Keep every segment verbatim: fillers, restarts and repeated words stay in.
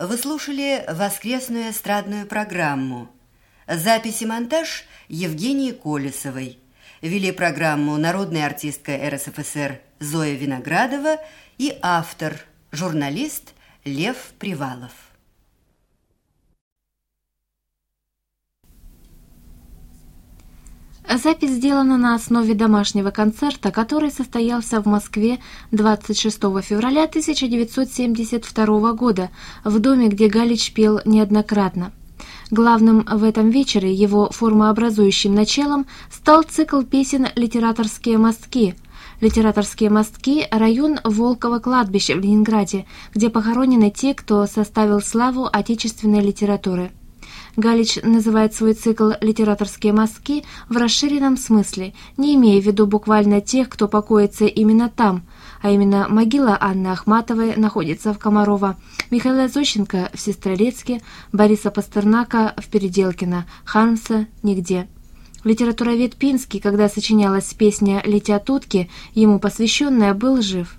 Вы слушали воскресную эстрадную программу. Запись и монтаж Евгении Колесовой. Вели программу народная артистка эр эс эф эс эр Зоя Виноградова и автор, журналист Лев Привалов. Запись сделана на основе домашнего концерта, который состоялся в Москве двадцать шестого февраля тысяча девятьсот семьдесят второго года в доме, где Галич пел неоднократно. Главным в этом вечере, его формообразующим началом, стал цикл песен «Литераторские мостки». «Литераторские мостки» – район Волково кладбища в Ленинграде, где похоронены те, кто составил славу отечественной литературы. Галич называет свой цикл «Литераторские мостки» в расширенном смысле, не имея в виду буквально тех, кто покоится именно там, а именно могила Анны Ахматовой находится в Комарово, Михаила Зощенко в Сестрорецке, Бориса Пастернака в Переделкино, Хармса нигде. Литературовед Пинский, когда сочинялась песня «Летят утки», ему посвященная, был жив.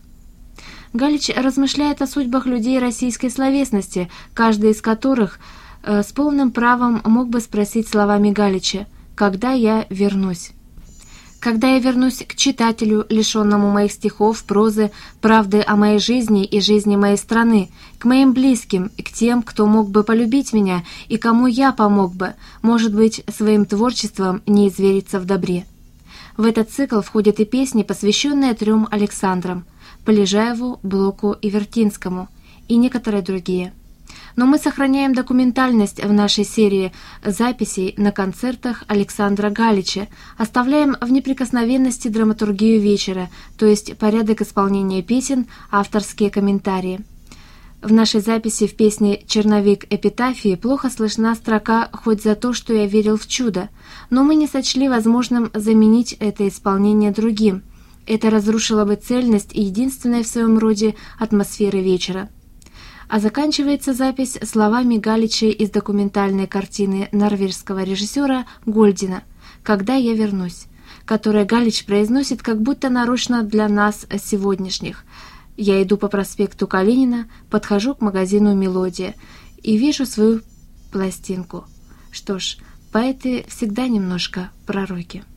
Галич размышляет о судьбах людей российской словесности, каждый из которых э, с полным правом мог бы спросить словами Галича «Когда я вернусь?». Когда я вернусь к читателю, лишенному моих стихов, прозы, правды о моей жизни и жизни моей страны, к моим близким и к тем, кто мог бы полюбить меня и кому я помог бы, может быть, своим творчеством не извериться в добре. В этот цикл входят и песни, посвященные трем Александрам – Полежаеву, Блоку и Вертинскому, и некоторые другие. Но мы сохраняем документальность в нашей серии записей на концертах Александра Галича, оставляем в неприкосновенности драматургию вечера, то есть порядок исполнения песен, авторские комментарии. В нашей записи в песне «Черновик эпитафии» плохо слышна строка «Хоть за то, что я верил в чудо», но мы не сочли возможным заменить это исполнение другим. Это разрушило бы цельность и единственной в своем роде атмосферы вечера. А заканчивается запись словами Галича из документальной картины норвежского режиссера Гольдина «Когда я вернусь», которую Галич произносит как будто нарочно для нас сегодняшних. Я иду по проспекту Калинина, подхожу к магазину «Мелодия» и вижу свою пластинку. Что ж, поэты всегда немножко пророки.